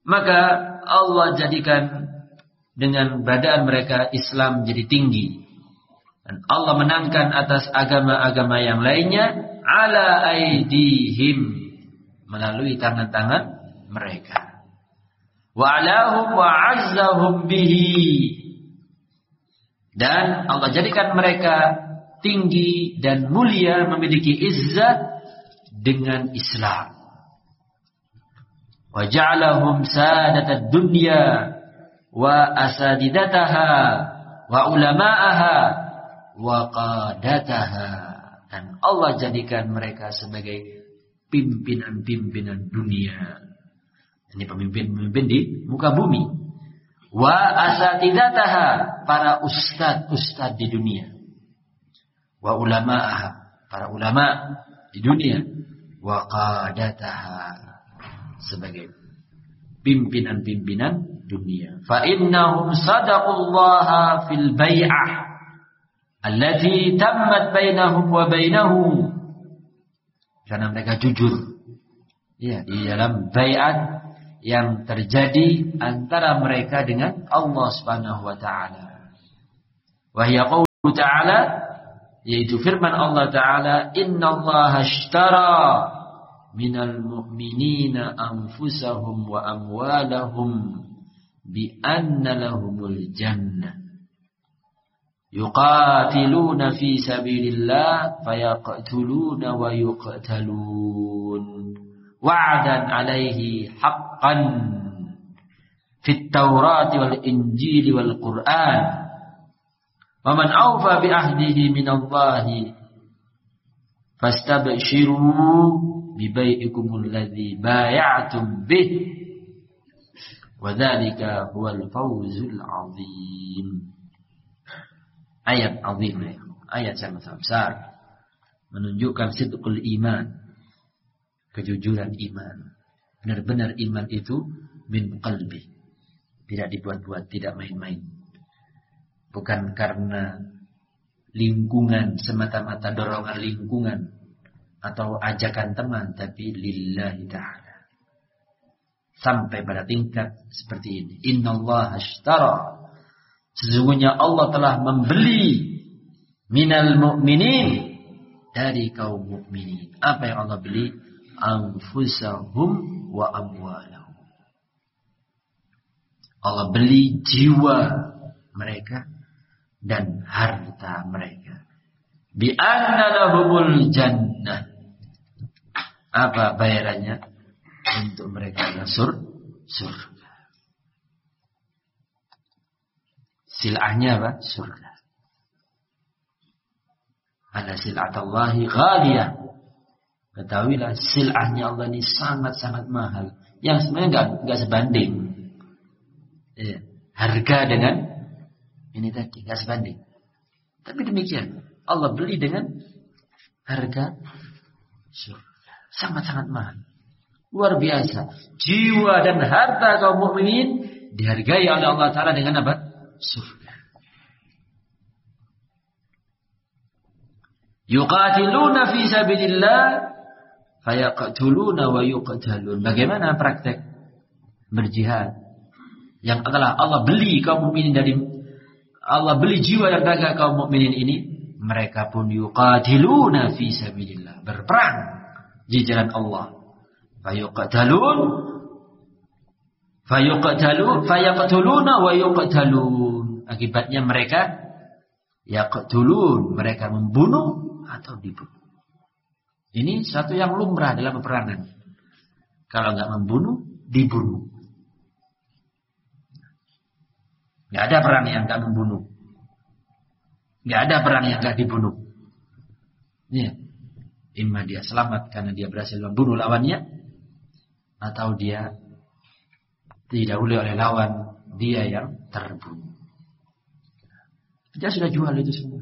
Maka Allah jadikan dengan badan mereka Islam jadi tinggi. Dan Allah menangkan atas agama-agama yang lainnya ala aidihim, melalui tangan-tangan mereka. Wa alahum wa azzahum bihi. Dan Allah jadikan mereka tinggi dan mulia, memiliki izzah dengan Islam. Wa ja'alahum sadatad dunya wa asadidataha wa ulama'aha wa qadataha. Dan Allah jadikan mereka sebagai pimpinan-pimpinan dunia. Ini pemimpin-pemimpin di muka bumi. Wa asatidataha, para ustad-ustad di dunia. Wa ulama'aha, para ulama di dunia. Wa qadataha, sebagai pimpinan-pimpinan dunia. Fa innahum sadaqullaha fil bai'ah allati tammat bainahum wa bainahu. Karena mereka jujur, ya, di dalam bai'at yang terjadi antara mereka dengan Allah Subhanahu wa taala. Wa hiya qaulu ta'ala, yaitu firman Allah taala, innallaha ashtara minal mu'minina anfusahum wa amwalahum bi anna lahumul jannah yuqatiluna fi sabilillah fayaqtuluna wa yuqtalun wa'dan 'alaihi haqqan fit taurati wal injili wal qur'an wa man awfa bi ahdihi minallahi fastabshiru bibai'ikumul ladzi bay'atum bih wa dzalika huwal fawzul 'adzim. Ayat azim, ayat sangat besar, menunjukkan sidqul iman, kejujuran iman. Benar-benar iman itu min qalbi, tidak dibuat-buat, tidak main-main. Bukan karena lingkungan, semata-mata dorongan lingkungan atau ajakan teman, tapi lillahi ta'ala. Sampai pada tingkat seperti ini. Innallaha ashtara, sesungguhnya Allah telah membeli minal mu'minin, dari kaum mukminin. Apa yang Allah beli? Anfusahum wa amwalahum. Allah beli jiwa mereka dan harta mereka. Bi anna lahumul jannah. Apa bayarannya? Untuk mereka adalah surga. Silahnya apa? Surga. Ada sil'atallahi ghaliyah. Ketahuilah silahnya Allah ini sangat-sangat mahal. Yang sebenarnya enggak sebanding. Ya, harga dengan ini tadi enggak sebanding. Tapi demikian, Allah beli dengan harga surga. Sangat-sangat mahal. Luar biasa. Jiwa dan harta kaum mukminin dihargai oleh Allah Ta'ala dengan apa? Surga. Yuqatiluna fi sabilillah fayaqtuluna wa yuqtalun. Bagaimana praktek berjihad yang adalah Allah beli kaum mukminin dari Allah beli jiwa dan raga kaum mukminin ini, mereka pun yuqatiluna fi sabilillah, berperang di jalan Allah. Fayaqtuluna wa yuqtalun. Akibatnya mereka yaqtulun, mereka membunuh atau dibunuh. Ini satu yang lumrah dalam peperangan. Kalau enggak membunuh, dibunuh. Enggak ada perang yang enggak membunuh. Enggak ada perang yang enggak dibunuh. Ya. Imma dia selamat karena dia berhasil membunuh lawannya, atau dia didahului oleh lawan, dia yang terbunuh. Dia sudah jual itu semua.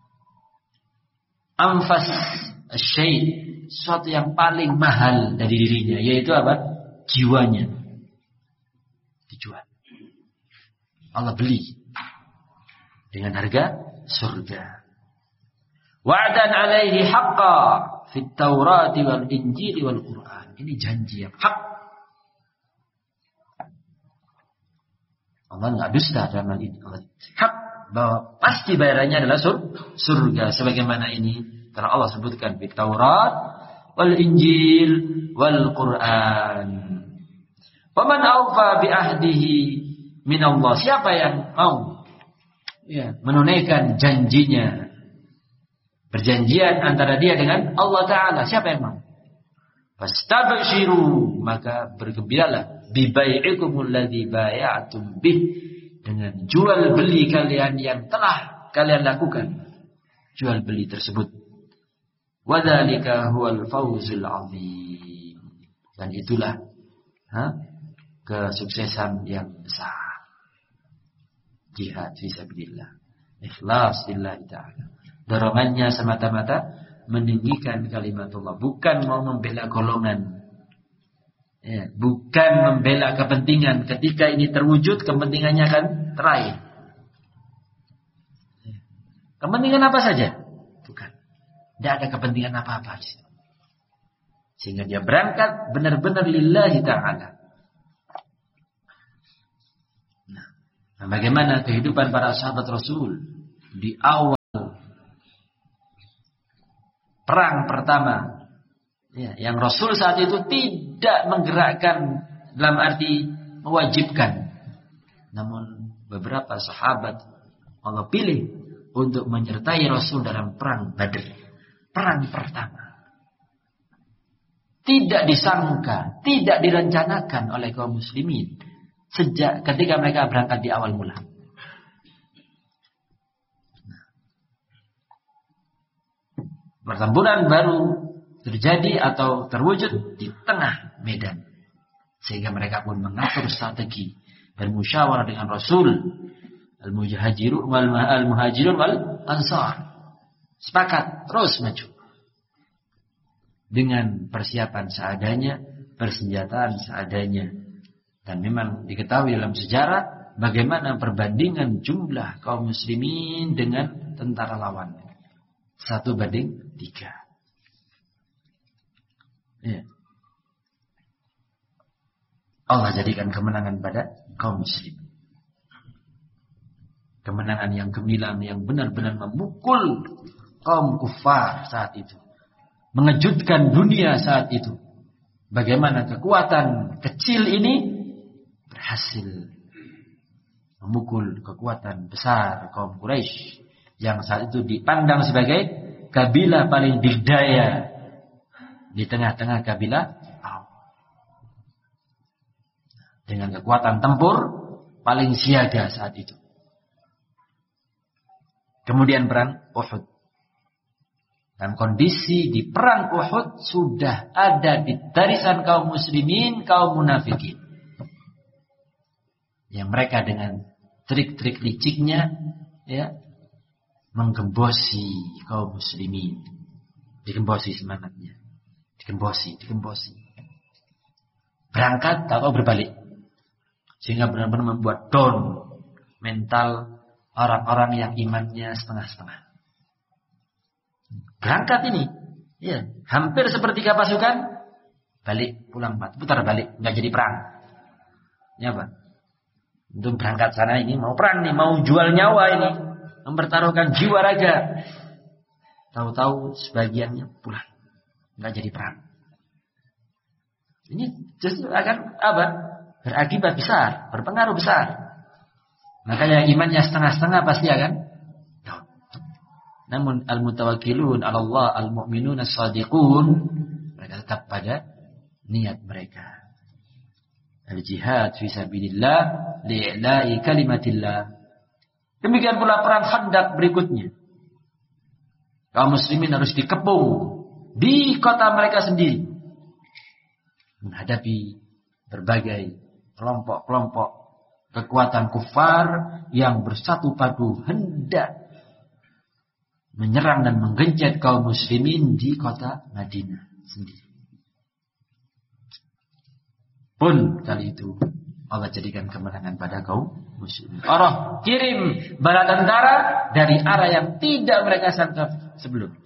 Anfas syai', sesuatu yang paling mahal dari dirinya, yaitu apa? Jiwanya. Dijual. Allah beli dengan harga surga. Wa'dan 'alaihi haqqan fit Taurati wal Injili wal Qur'an. Ini janji yang hak. Allah nggak dusta dalam hal ini. Allah hak bahwa pasti bayarannya adalah surga. Sebagaimana ini karena Allah sebutkan di Taurat, wal Injil, wal Quran. Faman awfa bi ahdihi min Allah. Siapa yang mau menunaikan janjinya, perjanjian antara dia dengan Allah Ta'ala, siapa yang mau? Fastabshiru, maka bergembiralah bi bai'ikumul ladzi bay'atum bih, dengan jual beli kalian yang telah kalian lakukan, jual beli tersebut. Wadzalika huwal fawzul 'adzim, dan itulah kesuksesan yang besar. Jihad fisabilillah, ikhlas lillahi ta'ala. Dorongannya semata-mata meninggikan kalimatullah, bukan mau membela golongan, bukan membela kepentingan. Ketika ini terwujud, kepentingannya akan teraih. Kepentingan apa saja? Bukan. Tidak ada kepentingan apa-apa di situ. Sehingga dia berangkat benar-benar lillahi ta'ala. Nah, bagaimana kehidupan para sahabat Rasul di awal perang pertama, yang Rasul saat itu tidak menggerakkan dalam arti mewajibkan, namun beberapa sahabat Allah pilih untuk menyertai Rasul dalam perang Badr, perang pertama. Tidak disangka, tidak direncanakan oleh kaum muslimin sejak ketika mereka berangkat di awal mula. Pertempuran baru terjadi atau terwujud di tengah medan, sehingga mereka pun mengatur strategi dan musyawarah dengan Rasul. Al-muhajirun wal ansar sepakat terus maju dengan persiapan seadanya, persenjataan seadanya. Dan memang diketahui dalam sejarah bagaimana perbandingan jumlah kaum muslimin dengan tentara lawan. 1:3. Allah jadikan kemenangan pada kaum muslim. Kemenangan yang gemilang, yang benar-benar memukul kaum kufar saat itu. Mengejutkan dunia saat itu. Bagaimana kekuatan kecil ini berhasil memukul kekuatan besar kaum Quraisy yang saat itu dipandang sebagai kabilah paling berdaya di tengah-tengah kabilah Arab, dengan kekuatan tempur paling siaga saat itu. Kemudian perang Uhud. Dalam kondisi di perang Uhud sudah ada di barisan kaum muslimin kaum munafikin, yang mereka dengan trik-trik liciknya menggembosi kaum muslimin. Digembosi semangatnya. Digembosi. Berangkat atau berbalik. Sehingga benar-benar membuat down mental orang-orang yang imannya setengah-setengah. Berangkat ini, hampir sepertiga pasukan, balik, pulang, putar balik, nggak jadi perang. Ya Pak. Untuk berangkat sana ini mau perang nih, mau jual nyawa ini, mempertaruhkan jiwa raga. Tahu-tahu sebagiannya pulang, nggak jadi perang. Ini justru akan berakibat besar, berpengaruh besar. Makanya imannya setengah-setengah pasti akan down. Namun al-mutawakkilun 'ala Allah, al-mu'minun as-shadiqun, mereka tetap pada niat mereka. Al-jihad fi sabilillah li'ila'i kalimatillah. Demikian pula perang Khandaq berikutnya. Kaum muslimin harus dikepung di kota mereka sendiri, menghadapi berbagai kelompok-kelompok kekuatan kufar yang bersatu padu hendak menyerang dan menggencet kaum muslimin di kota Madinah sendiri. Pun kali itu Allah jadikan kemenangan pada kaum muslimin. Allah kirim bala tentara dari arah yang tidak mereka sangka sebelumnya.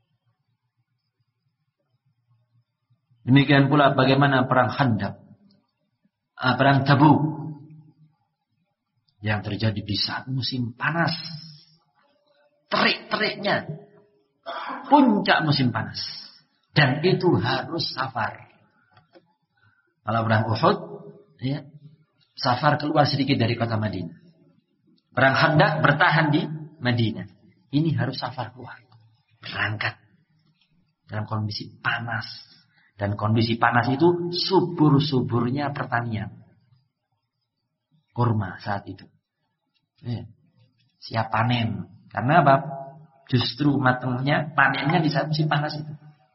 Demikian pula bagaimana perang Khandaq, perang Tabuk. yang terjadi di saat musim panas. Terik-teriknya. Puncak musim panas. Dan itu harus safar. Kalau perang Uhud, ya, safar keluar sedikit dari kota Madinah. Perang Khandaq bertahan di Madinah. Ini harus safar keluar. Berangkat. Dalam kondisi panas. Dan kondisi panas itu subur-suburnya pertanian. Kurma saat itu. Ya. Siap panen. Karena apa? Justru matangnya, panennya di saat musim panas itu.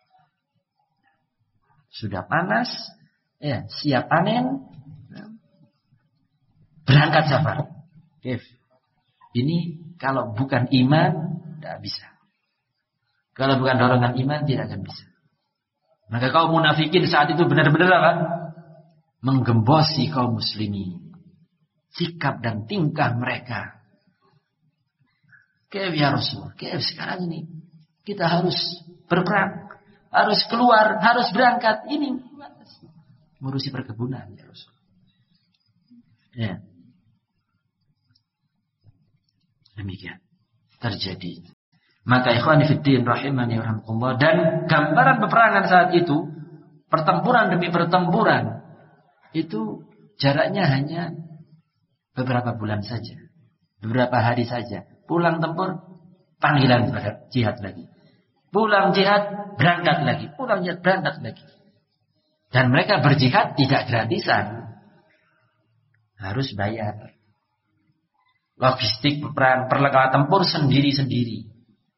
Sudah panas, ya, siap panen, berangkat safar. Ini kalau bukan iman, tidak bisa. Kalau bukan dorongan iman, tidak akan bisa. Maka kaum munafikin saat itu benar-benar apa? Menggembosi kaum muslimin. Sikap dan tingkah mereka. Kayak ya Rasul, kayak sekarang ini kita harus berperang, harus keluar, harus berangkat. Ini ngurusi perkebunan ya Rasul. Ya. Demikian terjadi. Maka ikhwani fiddin rahimani warahmatullah, dan gambaran peperangan saat itu, pertempuran demi pertempuran, itu jaraknya hanya beberapa bulan saja, beberapa hari saja. Pulang tempur, panggilan jihad lagi. Pulang jihad, berangkat lagi. Pulang jihad, berangkat lagi. Dan mereka berjihad tidak gratisan. Harus bayar. Logistik peperangan, perlengkapan tempur sendiri-sendiri.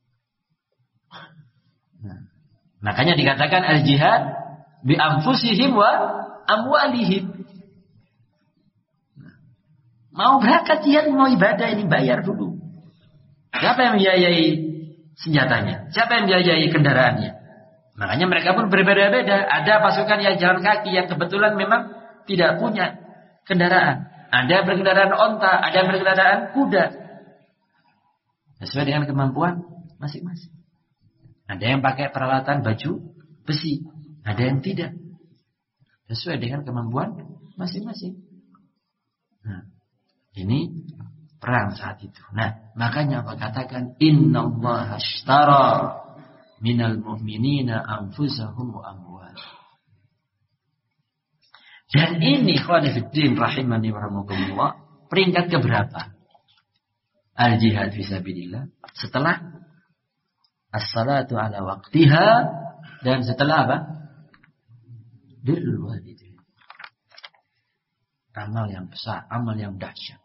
Nah, makanya dikatakan al-jihad bi anfusihim wa amwalihim. Mau berangkat jihad, mau ibadah, ini bayar dulu. Siapa yang membiayai senjatanya? Siapa yang membiayai kendaraannya? Makanya mereka pun berbeda-beda. Ada pasukan yang jalan kaki yang kebetulan memang tidak punya kendaraan. Ada yang berkendaraan onta, ada yang berkendaraan kuda. Sesuai dengan kemampuan masing-masing. Ada yang pakai peralatan baju besi, ada yang tidak. Sesuai dengan kemampuan masing-masing. Nah, ini perang saat itu. Nah, makanya Allah katakan innallaha ashtara minal mu'minina anfusahum wa amwalahum. Dan ini ikhwani fiddin rahimani wa rahmakumullah, peringkat keberapa? Al-jihad fisabilillah setelah as-salatu ala waqtiha, dan setelah apa? Birrul walidain. Amal yang besar, amal yang dahsyat.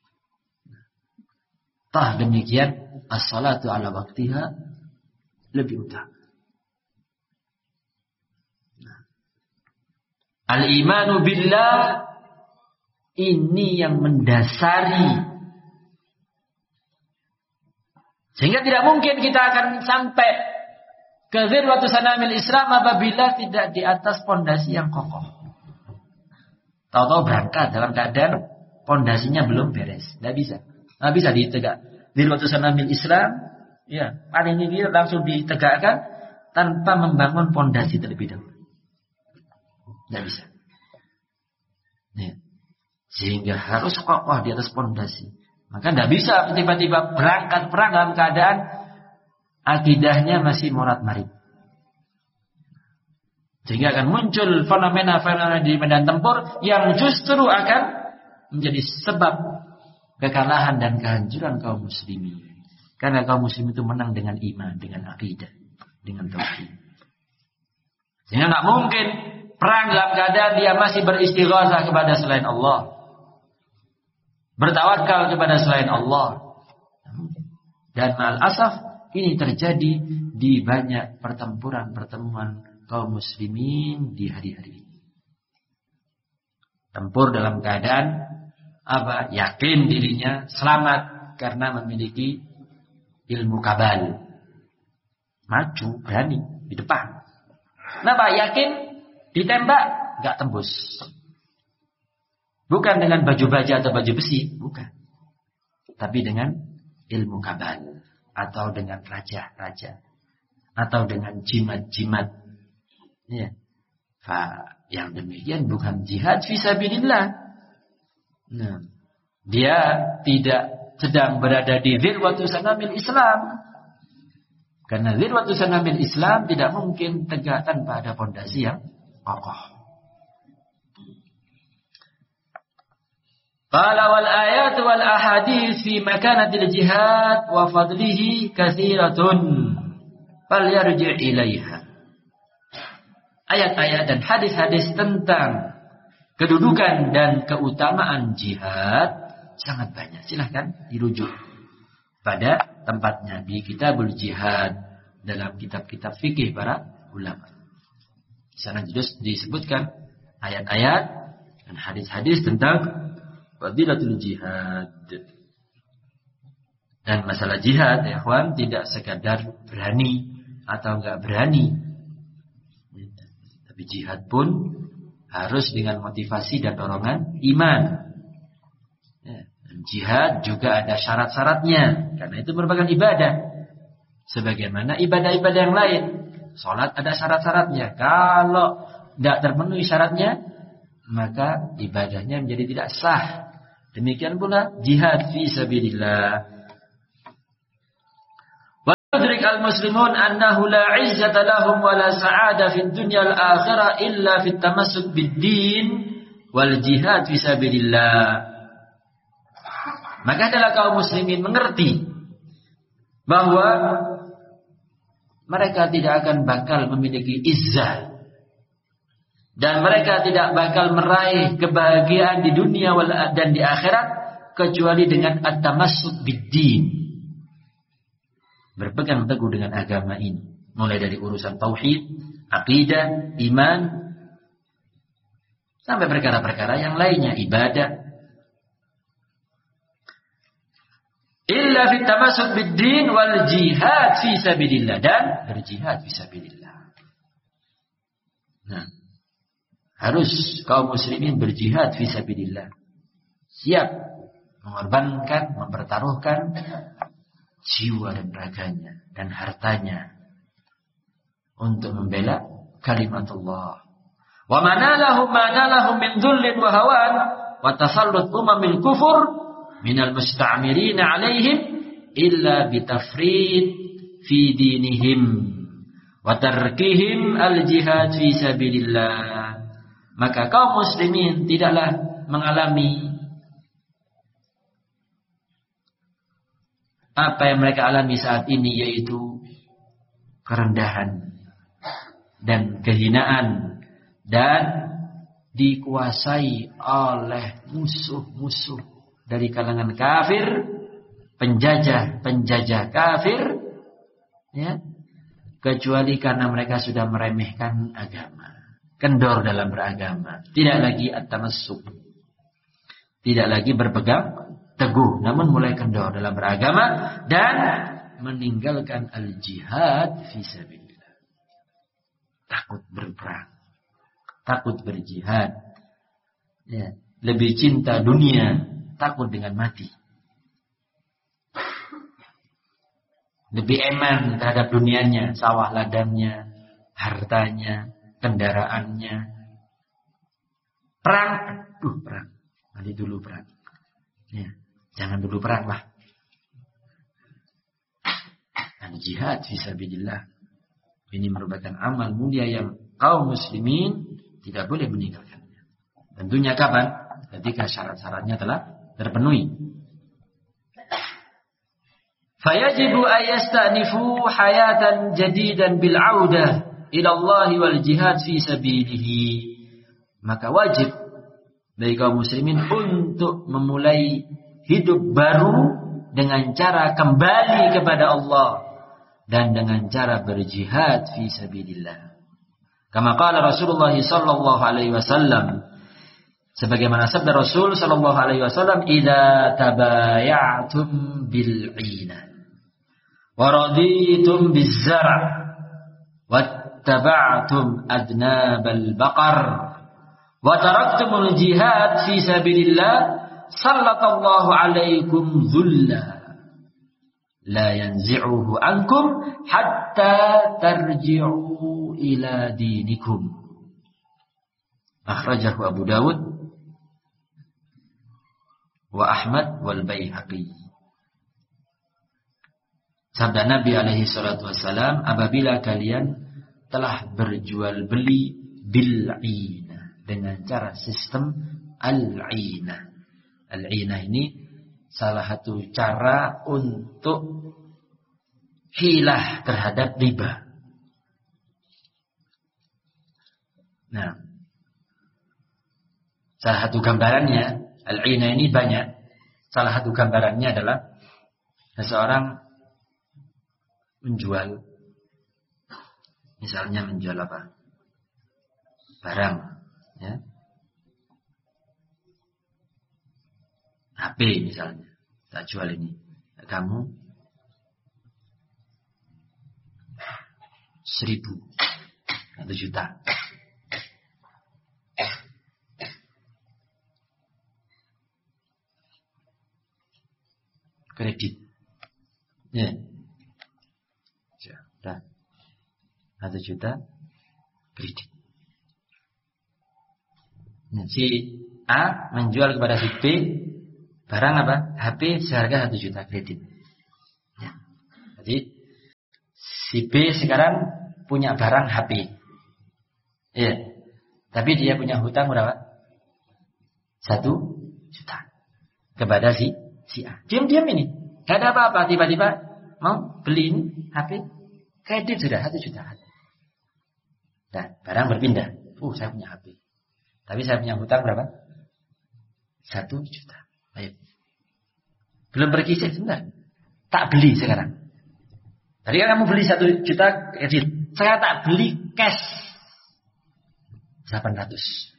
Tah demikian as-salatu ala waqtiha lebih utama. Al-imanu billah ini yang mendasari. Sehingga tidak mungkin kita akan sampai ke zirwatu sanamil Islam apabila tidak di atas pondasi yang kokoh. Tahu-tahu berangkat dalam keadaan pondasinya belum beres. Tidak bisa. Tidak bisa ditegak. Zirwatu sanamil Islam, ya, paling ini langsung ditegakkan tanpa membangun pondasi terlebih dahulu. Tidak bisa. Ya. Sehingga harus kokoh di atas pondasi. Maka tidak bisa tiba-tiba berangkat perang dalam keadaan akidahnya masih morat-marit. Sehingga akan muncul fenomena-fenomena di medan tempur yang justru akan menjadi sebab kekalahan dan kehancuran kaum muslimin. Karena kaum muslim itu menang dengan iman, dengan akidah, dengan tauhid. Sehingga tidak mungkin perang dalam keadaan dia masih beristighatsah kepada selain Allah, bertawakal kepada selain Allah. Dan ma'al asaf ini terjadi di banyak pertempuran-pertemuan kaum muslimin di hari-hari ini. Tempur dalam keadaan apa? Yakin dirinya selamat karena memiliki ilmu kabal. Maju, berani di depan. Kenapa? Yakin ditembak enggak tembus. Bukan dengan baju baja atau baju besi, bukan. Tapi dengan ilmu kabal, atau dengan raja-raja, atau dengan jimat-jimat. Ya. Yang demikian bukan jihad fisabilillah. Nah, Dia tidak sedang berada di dhirwatu sanamil Islam. Karena dhirwatu sanamil Islam tidak mungkin tegak tanpa ada pondasi yang kokoh. Qala wal ayat wal ahadits fi makanatil jihad wa fadlihi katsiratun falyarji' ilaiha. Ayat-ayat dan hadis-hadis tentang kedudukan dan keutamaan jihad sangat banyak. Silahkan dirujuk pada tempatnya di Kitabul Jihad dalam kitab-kitab fikih para ulama. Di sana disebutkan ayat-ayat dan hadis-hadis tentang fadilatul jihad. Dan masalah jihad, ya ikhwan, tidak sekadar berani atau enggak berani. Tapi jihad pun harus dengan motivasi dan dorongan iman. Dan jihad juga ada syarat-syaratnya, karena itu merupakan ibadah. Sebagaimana ibadah-ibadah yang lain, sholat ada syarat-syaratnya. Kalau tidak terpenuhi syaratnya, maka ibadahnya menjadi tidak sah. Demikian pula jihad fi sabilillah. Wa yudrik al-muslimun annahu la 'izzata lahum wa la sa'ada fid dunya al-akhirah illa fit tamassuk bid-din wal jihad fi sabilillah. Maka adalah kaum muslimin mengerti bahwa mereka tidak akan bakal memiliki izzah dan mereka tidak bakal meraih kebahagiaan di dunia dan di akhirat kecuali dengan at-tamassuk bid-din. Berpegang teguh dengan agama ini, mulai dari urusan tauhid, akidah, iman, sampai perkara-perkara yang lainnya, ibadah. Illa fit tamassuk bid-din wal jihad fi sabilillah, dan berjihad fi sabilillah. Nah, harus kaum muslimin berjihad fi sabilillah. Siap mengorbankan, mempertaruhkan jiwa dan raganya dan hartanya untuk membela kalimatullah. Wa manalahum min dhullin wa hawan wa tasallut umamil kufur minal musta'mirin 'alaihim illa bitafrid fi dinihim wa tarkihim al-jihad fi sabilillah. Maka kaum muslimin tidaklah mengalami apa yang mereka alami saat ini, yaitu kerendahan dan kehinaan dan dikuasai oleh musuh-musuh dari kalangan kafir, penjajah kafir, ya, kecuali karena mereka sudah meremehkan agama. Kendor dalam beragama, tidak lagi at-tamassuk, tidak lagi berpegang teguh, namun mulai kendor dalam beragama dan meninggalkan al-jihad fi sabilillah. Takut berperang, takut berjihad, ya, lebih cinta dunia, takut dengan mati, lebih eman terhadap dunianya, sawah ladangnya, hartanya, kendaraannya. Perang, perang. Nanti dulu perang. Ya, jangan dulu perang lah. Al-jihad fisabilillah. Ini merupakan amal mulia yang kaum muslimin tidak boleh meninggalkannya. Tentunya kapan? Ketika syarat-syaratnya telah terpenuhi. Fayajibu ayastanifu hayatan jadidan bil audah ilallahi wal jihad fi sabilihi. Maka wajib bagi kaum muslimin untuk memulai hidup baru dengan cara kembali kepada Allah dan dengan cara berjihad fi sabilillah. Kama qala Rasulullah sallallahu alaihi wasallam, sebagaimana sabda Rasul sallallahu alaihi wasallam, idza tabaya'tum bil 'inan wa raditum biz zar' wattaba'tum adnabal baqar wa taraktumul jihad fi sabilillah sallallahu alaikum dhulla la yanzi'uhu ankum hatta tarji'u ila dinikum. Akhrajahu Abu Dawud wa Ahmad wal Baihaqi. Sabda Nabi alaihi salatu wassalam, apabila kalian telah berjual beli bil'ina, dengan cara sistem al-'inah. Al-'inah ini salah satu cara untuk hilah terhadap riba. Nah, salah satu gambarannya al-'inah ini banyak. Salah satu gambarannya adalah seseorang menjual, misalnya menjual apa? Barang, ya. HP misalnya, tak jual ini. Kamu 1.000, 1 juta. Kredit. Ya. Sudah. 1 juta kredit. Nah, si A menjual kepada si B barang apa? HP seharga 1 juta kredit. Ya. Jadi si B sekarang punya barang HP. Ya. Tapi dia punya hutang berapa? 1 juta kepada si A. Diam-diam ini, gak ada apa-apa, tiba-tiba mau beli ini HP, kredit sudah 1 juta. Nah, barang berpindah. Saya punya HP, tapi saya punya hutang berapa? 1 juta. Ayo. Belum berkisih sebentar. Tak beli sekarang. Tadi kan kamu beli 1 juta kredit. Saya tak beli cash 800.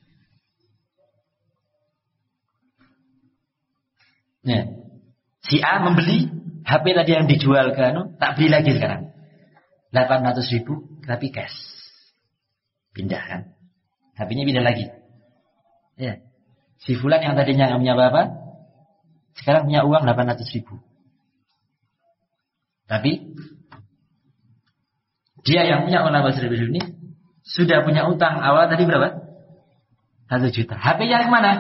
Nah, si A membeli HP tadi yang dijual ke tak beli lagi sekarang. 800.000 tapi cash. Pindah kan? HP-nya pindah lagi. Ya. Si fulan yang tadinya nggak punya apa-apa, sekarang punya uang 800.000. Tapi dia yang punya uang 800.000 ini sudah punya utang awal tadi berapa? 1 juta. HP-nya yang mana?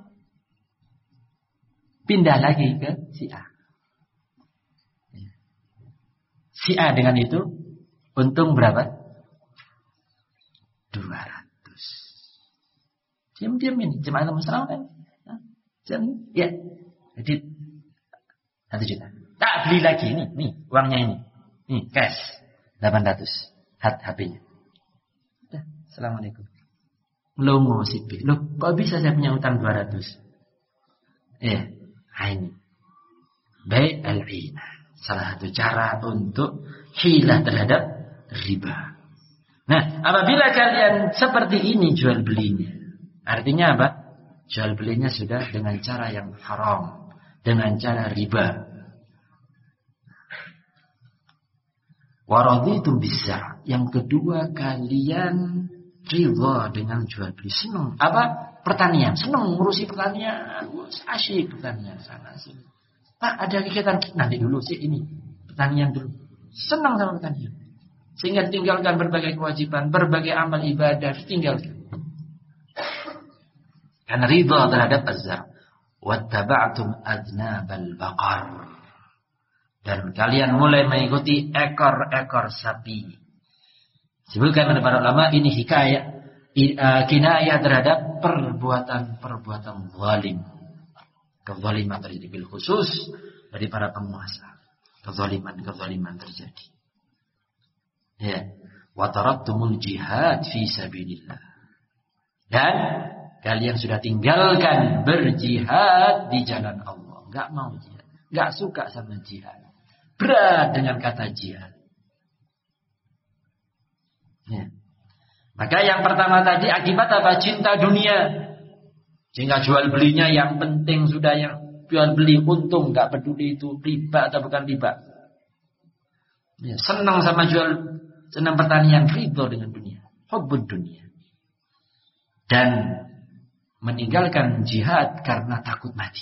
Pindah lagi ke si A. Si A dengan itu untung berapa? 200. Diam-diam ini jemaah muslim kan? Ya. Jadi 1 juta. Tak beli lagi nih uangnya ini. Nih cash 800 HP-nya. Udah, assalamualaikum. Melongo si B. Loh, kok bisa saya punya utang 200? Ini. Bai' al-'inah. Salah satu cara untuk hilah terhadap riba. Nah, apabila kalian seperti ini jual belinya, artinya apa? Jual belinya sudah dengan cara yang haram, dengan cara riba. Waraditum bisa. Yang kedua, kalian ridha dengan jual beli, senang. Apa? Pertanian, senang ngurusi pertanian, asyik pertanian sana sini. Pak, ada kegiatan nanti dulu sih ini pertanian dulu. Senang sama pertanian. Sehingga tinggalkan berbagai kewajiban, berbagai amal ibadah, tinggalkan. Karena ridha terhadap az-zar. Wattaba'tum adnabal baqar. Dan kalian mulai mengikuti ekor-ekor sapi. Sebutkan oleh para ulama ini hikayat, kinayah terhadap perbuatan-perbuatan zalim. Kezaliman terjadi bil khusus dari para penguasa. Kezaliman terjadi. Ya, wa taraktumul jihad fi sabilillah. Dan kalian sudah tinggalkan berjihad di jalan Allah. Enggak mau jihad, enggak suka sama jihad. Berat dengan kata jihad. Ya. Maka yang pertama tadi akibat apa? Cinta dunia. Sehingga jual belinya yang penting sudah, yang jual beli untung, enggak peduli itu riba atau bukan riba. Ya, senang sama senang pertanian, ridho dengan dunia, hubbud dunia. Dan meninggalkan jihad karena takut mati.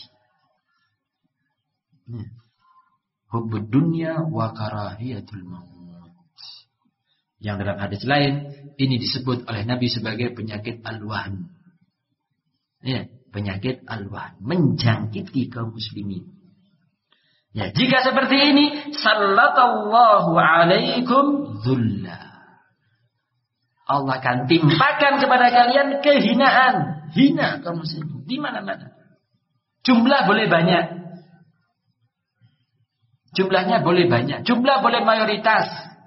Ya. Hubbud dunya wa karahiyatul maut. Yang dalam hadis lain ini disebut oleh Nabi sebagai penyakit al-wahn. Ya, penyakit al-wahan, menjangkiti kaum muslimin. Ya, jika seperti ini, sallallahu alaikum dhulla. Allah akan timpakan kepada kalian kehinaan, hina kaum muslimin di mana-mana. Jumlah boleh banyak. Jumlahnya boleh banyak, jumlah boleh mayoritas.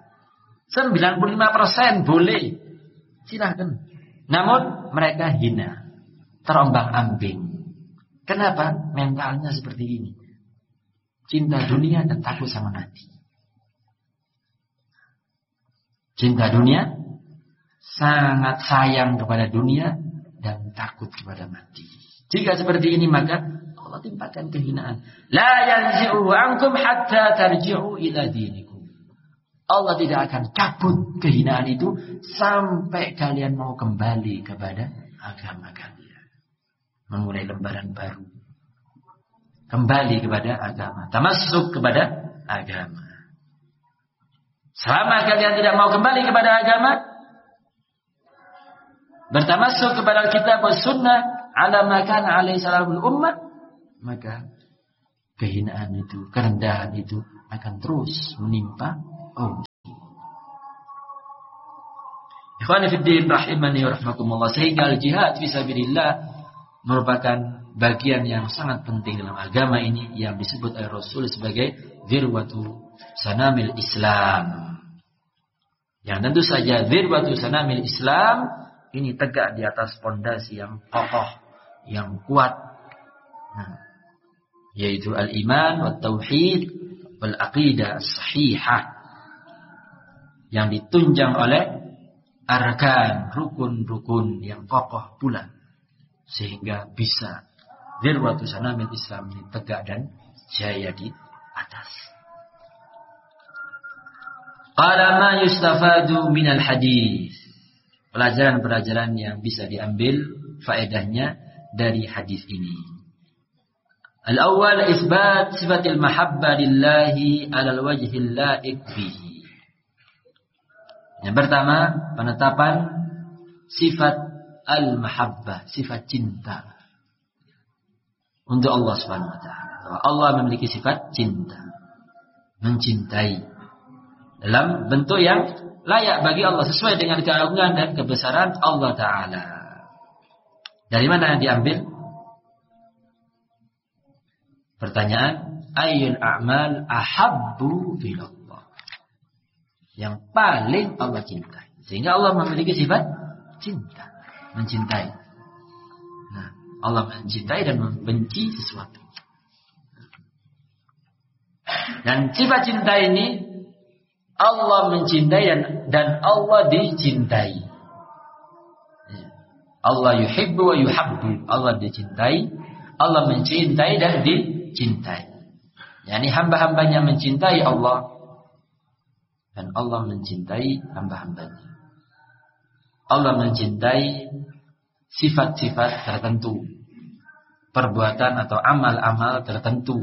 95% boleh. Silahkan. Namun mereka hina, terombang-ambing. Kenapa? Mentalnya seperti ini. Cinta dunia dan takut sama mati. Cinta dunia, sangat sayang kepada dunia dan takut kepada mati. Jika seperti ini maka Allah timpakan kehinaan. La yanzi'u ankum hatta tarji'u ila dinikum. Allah tidak akan cabut kehinaan itu sampai kalian mau kembali kepada agama kalian. Memulai lembaran baru. Kembali kepada agama. Tamassuk kepada agama. Selama kalian tidak mau kembali kepada agama, bertamassuk kepada kitab wa sunnah ala ma kana alaihi salamul ummah, maka kehinaan itu, kerendahan itu akan terus menimpa Ikhwani fi din rahimani wa rahmakumullah. Sehingga al-jihad fisabilillah merupakan bagian yang sangat penting dalam agama ini yang disebut oleh Rasul sebagai dirwatu sanamil Islam. Yang tentu saja dirwatu sanamil Islam ini tegak di atas pondasi yang kokoh, yang kuat. Yaitu al-iman wa tauhid wal aqidah as-sahihah. Yang ditunjang oleh arkan, rukun-rukun yang kokoh pula. Sehingga bisa dirwatu sanamil Islam ini tegak dan jaya di atas. Qala ma yustafadu minal hadis. Pelajaran-pelajaran yang bisa diambil faedahnya dari hadis ini. Al-awwal isbat sifatil mahabbah lillahi alal wajhil la'iq bihi. Yang pertama, penetapan sifat al-mahabbah, sifat cinta untuk Allah Subhanahu wa taala. Allah memiliki sifat cinta, mencintai dalam bentuk yang layak bagi Allah sesuai dengan keagungan dan kebesaran Allah taala. Dari mana diambil? Pertanyaan, ayyul a'mal ahabbu ilallah? Yang paling Allah cintai. Sehingga Allah memiliki sifat cinta, mencintai. Nah, Allah mencintai dan membenci sesuatu. Dan sifat cinta ini Allah mencintai dan Allah dicintai. Allah yuhibbu wa yuhabbu. Allah dicintai, Allah mencintai dan dicintai. Yani hamba-hambanya mencintai Allah dan Allah mencintai hamba-hambanya. Allah mencintai sifat-sifat tertentu, perbuatan atau amal-amal tertentu.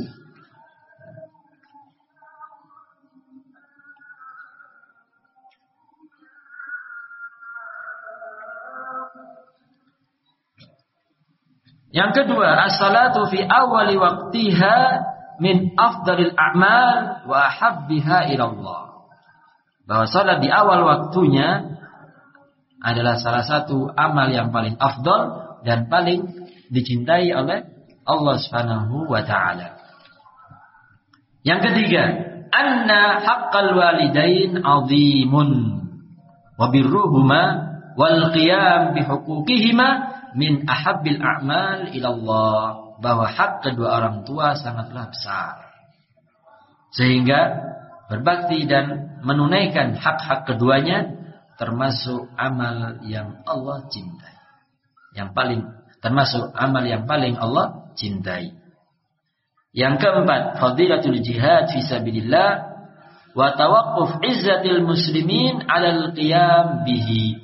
Yang kedua, as-salatu fi awwali waqtiha min afdalil a'mal wa ahabbiha ila Allah. Bahwa salat di awal waktunya adalah salah satu amal yang paling afdal dan paling dicintai oleh Allah Subhanahu wa taala. Yang ketiga, anna haqqal walidain 'azimun wa birruhuma wal qiyam bi huquqihima min ahabbil a'mal ila Allah. Bahwa hak kedua orang tua sangatlah besar. Sehingga berbakti dan menunaikan hak-hak keduanya termasuk amal yang Allah cintai. Termasuk amal yang paling Allah cintai. Yang keempat, fadilatul jihad fi sabilillah wa tawaqquf izzatil muslimin 'alal qiyam bihi.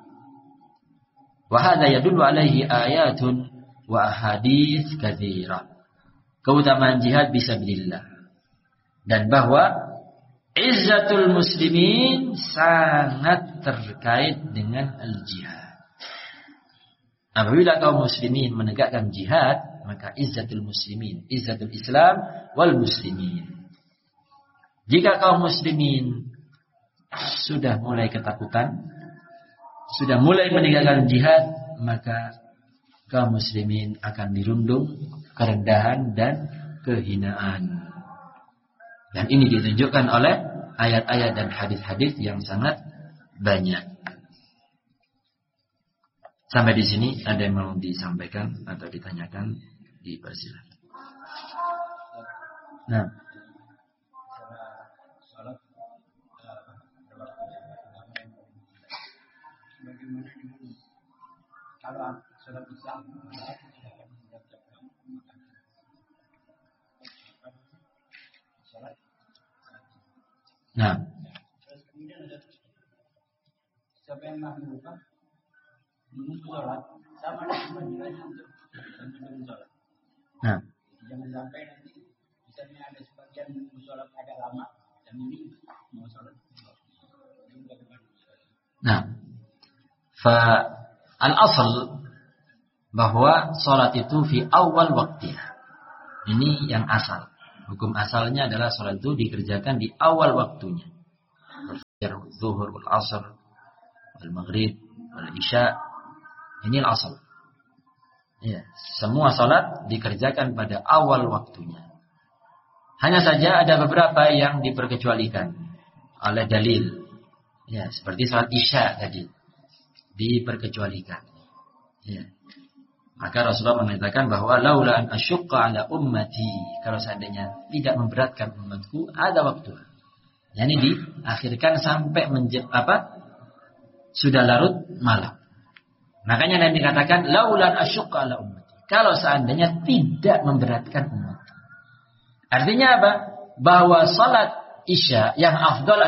Wa hadha yadullu alaihi ayatun wa ahadits katsirah. Keutamaan jihad fi sabilillah dan bahwa izzatul muslimin sangat terkait dengan al-jihad. Apabila kaum muslimin menegakkan jihad, maka izzatul muslimin, izzatul Islam wal muslimin. Jika kaum muslimin sudah mulai ketakutan, sudah mulai meninggalkan jihad, maka kaum muslimin akan dirundung kerendahan dan kehinaan. Dan ini ditunjukkan oleh ayat-ayat dan hadis-hadis yang sangat banyak. Sampai di sini ada yang mau disampaikan atau ditanyakan, dipersilakan. Nah, kalau sholat isya nah, kemudian ada siapa yang melakukan menunggu sholat sama dengan nilainya untuk menunggu sholat. Nah, jangan sampai nanti misalnya ada sebagian menunggu sholat agak lama dan ini mau sholat. Nah, al-asal bahwa sholat itu fi awal waktiha. Ini yang asal. Hukum asalnya adalah sholat itu dikerjakan di awal waktunya. Zuhur, wal asr, wal maghrib, wal isya. Ini al-asal. Ya, semua sholat dikerjakan pada awal waktunya. Hanya saja ada beberapa yang diperkecualikan oleh dalil. Ya, seperti sholat isya tadi diperkecualikan. Ya. Maka Rasulullah mengatakan bahwa laula an asyqa ala ummati, kalau seandainya tidak memberatkan umatku, ada waktu. Yani diakhirkan sampai sudah larut malam. Makanya Nabi katakan laula an asyqa ala ummati, kalau seandainya tidak memberatkan umat. Artinya apa? Bahwa salat isya yang afdal